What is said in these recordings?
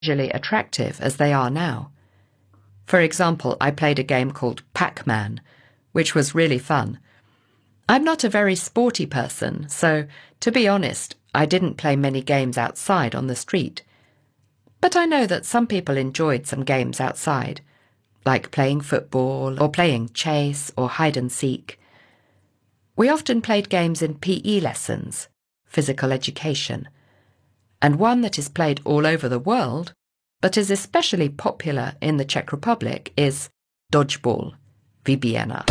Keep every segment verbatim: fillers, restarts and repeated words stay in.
visually attractive as they are now. For example, I played a game called Pac-Man, which was really fun. I'm not a very sporty person, so, to be honest, I didn't play many games outside on the street. But I know that some people enjoyed some games outside, like playing football or playing chase or hide and seek. We often played games in P E lessons, physical education, and one that is played all over the world, but is especially popular in the Czech Republic, is dodgeball, vybiena.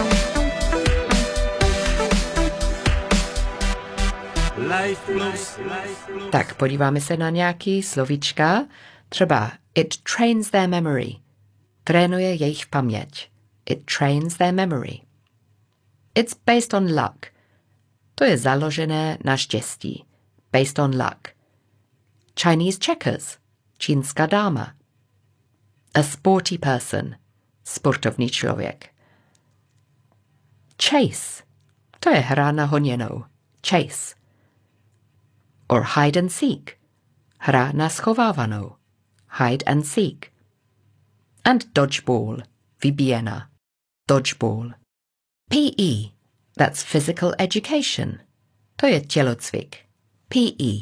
Tak podíváme se na nějaký slovíčka. Třeba it trains their memory. Trénuje jejich paměť. It trains their memory. It's based on luck. To je založené na štěstí. Based on luck. Chinese checkers. Čínská dáma. A sporty person. Sportovní člověk. Chase. To je hra na honěnou. Chase. Or hide and seek. Hra na schovávanou. Hide and seek. And dodgeball. Vybiena. Dodgeball. P E. That's physical education. To je tělocvik. P E.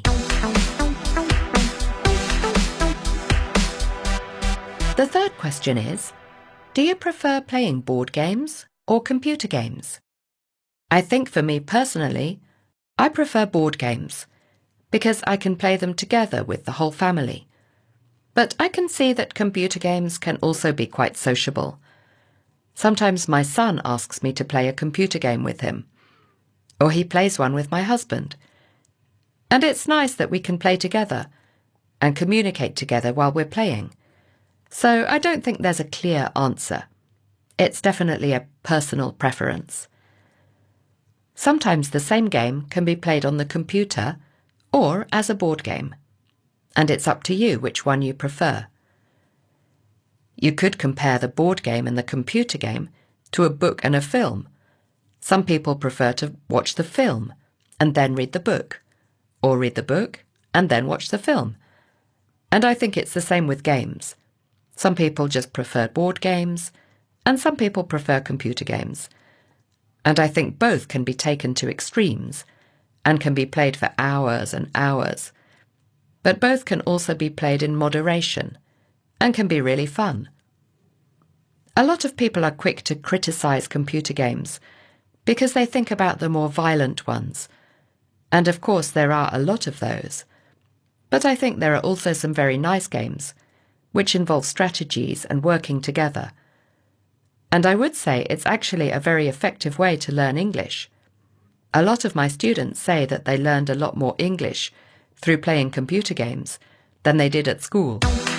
The third question is, do you prefer playing board games or computer games? I think for me personally, I prefer board games because I can play them together with the whole family. But I can see that computer games can also be quite sociable. Sometimes my son asks me to play a computer game with him, or he plays one with my husband. And it's nice that we can play together and communicate together while we're playing. So I don't think there's a clear answer. It's definitely a personal preference. Sometimes the same game can be played on the computer or as a board game, and it's up to you which one you prefer. You could compare the board game and the computer game to a book and a film. Some people prefer to watch the film and then read the book, or read the book and then watch the film. And I think it's the same with games. Some people just prefer board games, and some people prefer computer games. And I think both can be taken to extremes, and can be played for hours and hours. But both can also be played in moderation, and can be really fun. A lot of people are quick to criticize computer games, because they think about the more violent ones. And of course there are a lot of those. But I think there are also some very nice games, which involve strategies and working together. And I would say it's actually a very effective way to learn English. A lot of my students say that they learned a lot more English through playing computer games than they did at school.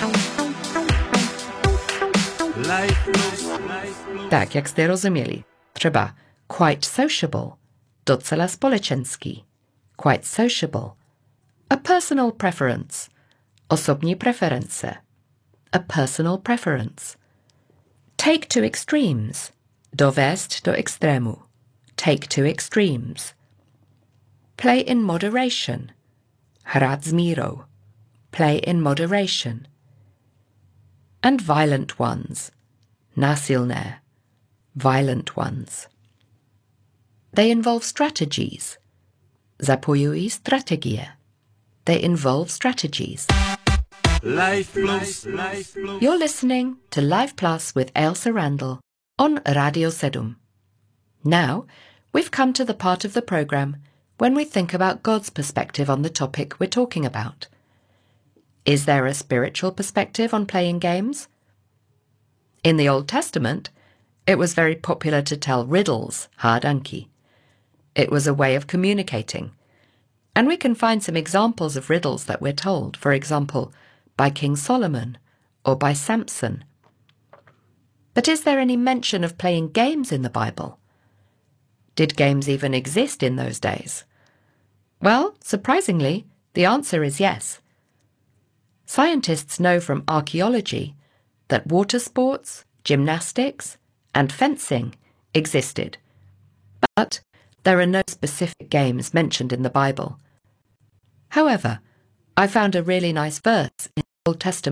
Tak, jak jste rozuměli. Třeba quite sociable, docela společenský. Quite sociable. A personal preference, osobní preference. A personal preference. Take to extremes, dovést do extrému. Take to extremes. Play in moderation. Hrát s mírou. Play in moderation. And violent ones. Násilné. Violent ones. They involve strategies. Zapojují strategie. They involve strategies. Life Plus. You're listening to Life Plus with Ailsa Randall on Radio seven. Now, we've come to the part of the programme when we think about God's perspective on the topic we're talking about. Is there a spiritual perspective on playing games? In the Old Testament, it was very popular to tell riddles, hádanky. It was a way of communicating. And we can find some examples of riddles that we're told, for example, by King Solomon or by Samson. But is there any mention of playing games in the Bible? Did games even exist in those days? Well, surprisingly, the answer is yes. Scientists know from archaeology that water sports, gymnastics, and fencing existed. But there are no specific games mentioned in the Bible. However, I found a really nice verse in Old Testament